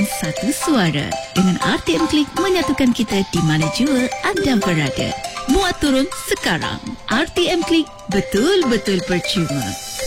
satu suara. Dengan RTM Klik menyatukan kita di mana jua anda berada. Muat turun sekarang. RTM Klik, betul-betul percuma.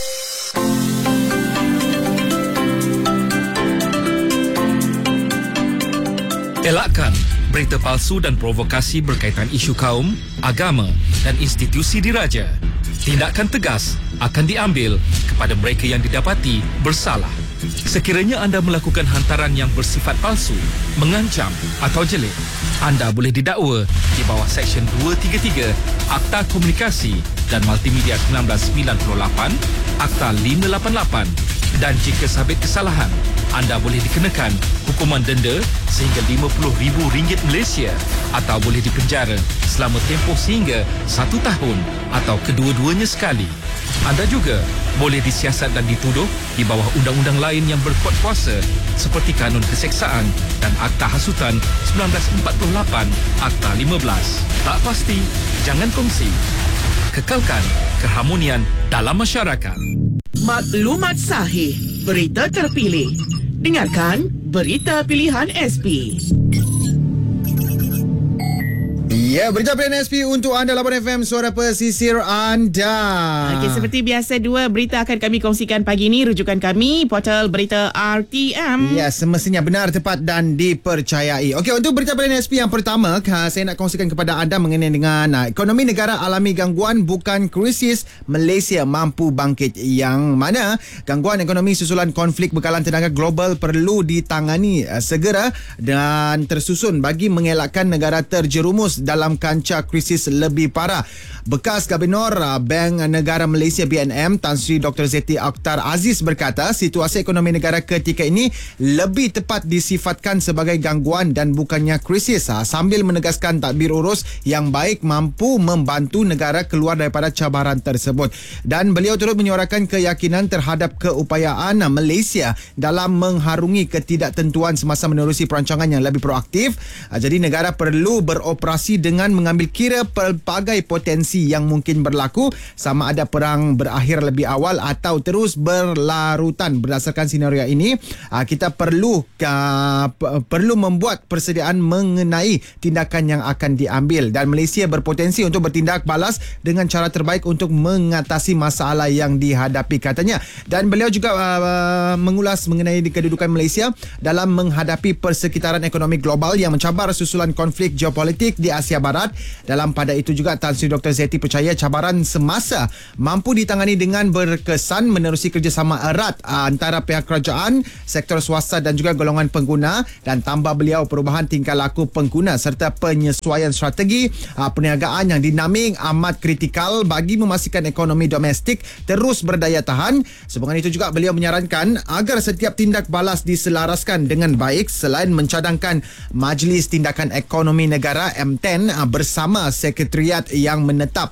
Elakkan berita palsu dan provokasi berkaitan isu kaum, agama dan institusi diraja. Tindakan tegas akan diambil kepada mereka yang didapati bersalah. Sekiranya anda melakukan hantaran yang bersifat palsu, mengancam atau jelik, anda boleh didakwa di bawah Seksyen 233 Akta Komunikasi dan Multimedia 1998, Akta 588, dan jika sabit kesalahan, anda boleh dikenakan hukuman denda sehingga RM50,000 Malaysia atau boleh dipenjara selama tempoh sehingga 1 tahun atau kedua-duanya sekali. Anda juga boleh disiasat dan dituduh di bawah undang-undang lain yang berkuat kuasa seperti Kanun Keseksaan dan Akta Hasutan 1948, Akta 15. Tak pasti, jangan kongsi. Kekalkan keharmonian dalam masyarakat. Maklumat sahih, berita terpilih. Dengarkan Berita Pilihan SP. Ya, berita pilihan SP untuk anda, Labuan FM, suara pesisir anda. Okey, seperti biasa, dua berita akan kami kongsikan pagi ini. Rujukan kami, portal berita RTM. Ya, semestinya benar, tepat dan dipercayai. Okey, untuk berita pilihan SP yang pertama, saya nak kongsikan kepada anda mengenai dengan ekonomi negara alami gangguan bukan krisis, Malaysia mampu bangkit. Yang mana gangguan ekonomi susulan konflik bekalan tenaga global perlu ditangani segera dan tersusun bagi mengelakkan negara terjerumus dalam kancah krisis lebih parah. Bekas Gubernur Bank Negara Malaysia BNM Tan Sri Dr. Zeti Akhtar Aziz berkata situasi ekonomi negara ketika ini lebih tepat disifatkan sebagai gangguan dan bukannya krisis, sambil menegaskan tadbir urus yang baik mampu membantu negara keluar daripada cabaran tersebut. Dan beliau turut menyuarakan keyakinan terhadap keupayaan Malaysia dalam mengharungi ketidaktentuan semasa menerusi perancangan yang lebih proaktif. Jadi negara perlu beroperasi dengan mengambil kira pelbagai potensi yang mungkin berlaku, sama ada perang berakhir lebih awal atau terus berlarutan. Berdasarkan senario ini, kita perlu membuat persediaan mengenai tindakan yang akan diambil, dan Malaysia berpotensi untuk bertindak balas dengan cara terbaik untuk mengatasi masalah yang dihadapi, katanya. Dan beliau juga mengulas mengenai kedudukan Malaysia dalam menghadapi persekitaran ekonomi global yang mencabar susulan konflik geopolitik di Asia Barat. Dalam pada itu juga, Tan Sri Dr. Zeti percaya cabaran semasa mampu ditangani dengan berkesan menerusi kerjasama erat antara pihak kerajaan, sektor swasta dan juga golongan pengguna. Dan tambah beliau, perubahan tingkah laku pengguna serta penyesuaian strategi perniagaan yang dinamik amat kritikal bagi memastikan ekonomi domestik terus berdaya tahan. Sehubungan itu juga beliau menyarankan agar setiap tindak balas diselaraskan dengan baik selain mencadangkan Majlis Tindakan Ekonomi Negara M10 bersama Sekretariat yang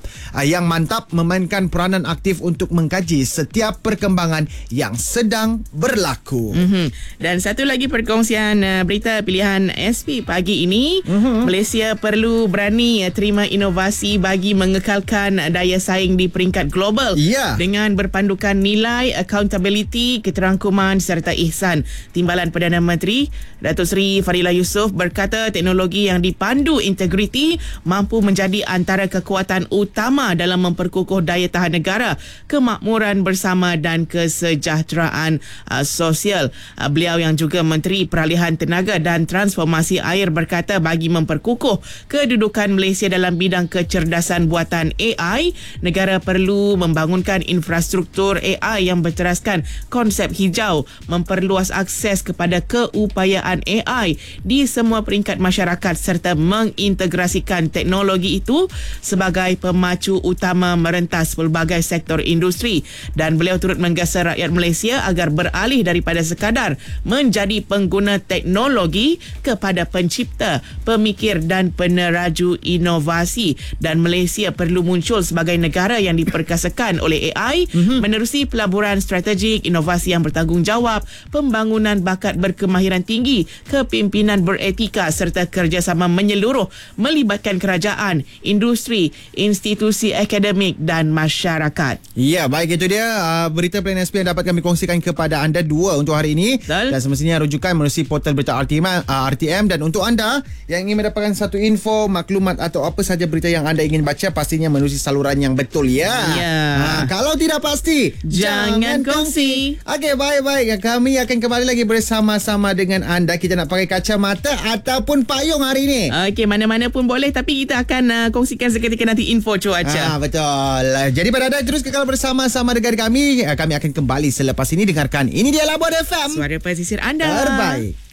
mantap memainkan peranan aktif untuk mengkaji setiap perkembangan yang sedang berlaku. Dan satu lagi perkongsian berita pilihan SP pagi ini, Malaysia perlu berani terima inovasi bagi mengekalkan daya saing di peringkat global dengan berpandukan nilai accountability, keterangkuman serta ihsan. Timbalan Perdana Menteri Datuk Seri Fadilah Yusof berkata teknologi yang dipandu integriti mampu menjadi antara kekuatan utama dalam memperkukuh daya tahan negara, kemakmuran bersama dan kesejahteraan sosial. Beliau yang juga Menteri Peralihan Tenaga dan Transformasi Air berkata bagi memperkukuh kedudukan Malaysia dalam bidang kecerdasan buatan AI, negara perlu membangunkan infrastruktur AI yang berteraskan konsep hijau, memperluas akses kepada keupayaan AI di semua peringkat masyarakat serta mengintegrasikan teknologi itu sebagai pemacu utama merentas pelbagai sektor industri. Dan beliau turut menggesa rakyat Malaysia agar beralih daripada sekadar menjadi pengguna teknologi kepada pencipta, pemikir dan peneraju inovasi. Dan Malaysia perlu muncul sebagai negara yang diperkasakan oleh AI, menerusi pelaburan strategik, inovasi yang bertanggungjawab, pembangunan bakat berkemahiran tinggi, kepimpinan beretika serta kerjasama menyeluruh melibatkan melibatkan kerajaan, industri, institusi akademik dan masyarakat. Ya, baik, itu dia berita Pilihan SP yang dapat kami kongsikan kepada anda dua untuk hari ini. Betul. Dan semestinya rujukan melalui portal berita RTM. Dan untuk anda yang ingin mendapatkan satu info, maklumat atau apa sahaja berita yang anda ingin baca, pastinya melalui saluran yang betul, ya. Kalau tidak pasti, jangan kongsi. Okey, baik-baik. Kami akan kembali lagi bersama-sama dengan anda. Kita nak pakai kacamata ataupun payung hari ini. Okey, mana-mana pun boleh, tapi kita akan kongsikan seketika nanti info cuaca. Betul. Jadi pada anda terus kekal bersama-sama dengan kami. Kami akan kembali selepas ini. Dengarkan. Ini dia Labuan FM. Suara pesisir anda. Terbaik.